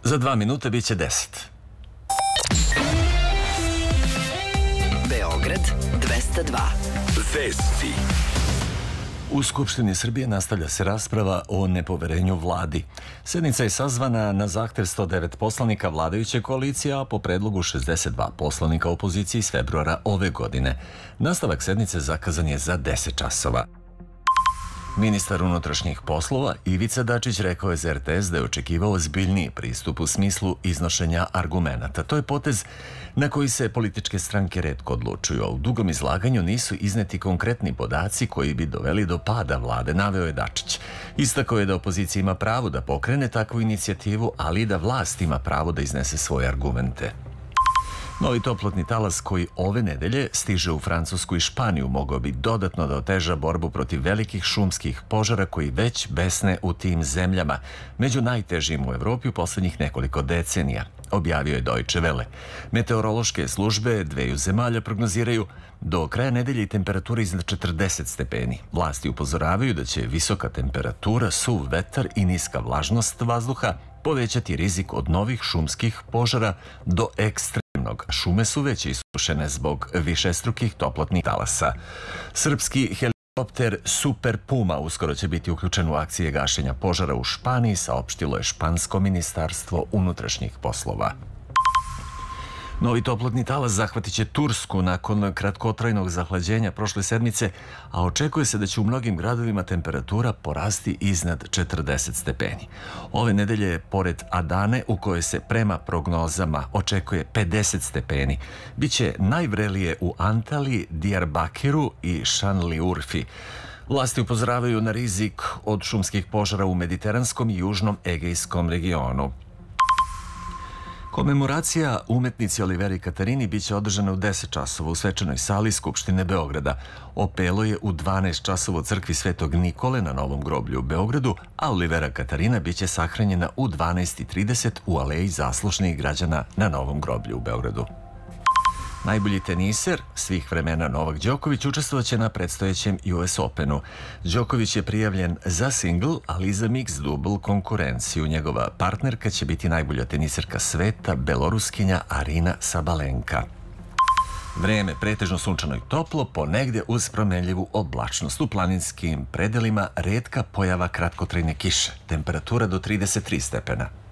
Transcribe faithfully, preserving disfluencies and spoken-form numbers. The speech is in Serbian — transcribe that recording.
Za dva minuta bit će deset. Beograd dvesta dva. Vesti. U Skupštini Srbije nastavlja se rasprava o nepoverenju vladi. Sednica je sazvana na zahtev sto devet poslanika vladajuće koalicije, a po predlogu šezdeset dva poslanika opozicije iz februara ove godine. Nastavak sednice zakazan je za deset časova. Ministar unutrašnjih poslova Ivica Dačić rekao je za er te es da je očekivao ozbiljniji pristup u smislu iznošenja argumenata. To je potez na koji se političke stranke retko odlučuju, a u dugom izlaganju nisu izneti konkretni podaci koji bi doveli do pada vlade, naveo je Dačić. Istakao je da opozicija ima pravo da pokrene takvu inicijativu, ali i da vlast ima pravo da iznese svoje argumente. Novi toplotni talas koji ove nedelje stiže u Francusku i Španiju mogao bi dodatno da oteža borbu protiv velikih šumskih požara koji već besne u tim zemljama, među najtežim u Evropi u poslednjih nekoliko decenija, objavio je Deutsche Welle. Meteorološke službe dveju zemalja prognoziraju do kraja nedelje i temperatura iznad četrdeset stepeni. Vlasti upozoravaju da će visoka temperatura, suv vetar i niska vlažnost vazduha povećati rizik od novih šumskih požara do ekstremnog. Šume su već isušene zbog višestrukih toplotnih talasa. Srpski helikopter Super Puma uskoro će biti uključen u akcije gašenja požara u Španiji, saopštilo je špansko ministarstvo unutrašnjih poslova. Novi toplotni talas zahvatit će Tursku nakon kratkotrajnog zahlađenja prošle sedmice, a očekuje se da će u mnogim gradovima temperatura porasti iznad četrdeset stepeni. Ove nedelje, pored Adane, u kojoj se prema prognozama očekuje pedeset stepeni, biće najvrelije u Antaliji, Diyarbakiru i Šanliurfi. Vlasti upozoravaju na rizik od šumskih požara u mediteranskom i južnom egejskom regionu. Komemoracija umetnici Oliveri Katarini biće održana u deset časova u svečanoj sali Skupštine Beograda. Opelo je u dvanaest časova u crkvi Svetog Nikole na Novom groblju u Beogradu, a Olivera Katarina biće sahranjena u dvanaest i trideset u aleji zaslušnih građana na Novom groblju u Beogradu. Najbolji teniser svih vremena Novak Đoković učestvovaće na predstojećem U S Openu. Đoković je prijavljen za singl, ali i za mix dubl konkurenciju. Njegova partnerka će biti najbolja teniserka sveta, Beloruskinja Arina Sabalenka. Vreme pretežno sunčano i toplo, ponegdje uz promenljivu oblačnost. U planinskim predelima retka pojava kratkotrajne kiše. Temperatura do trideset tri stepena.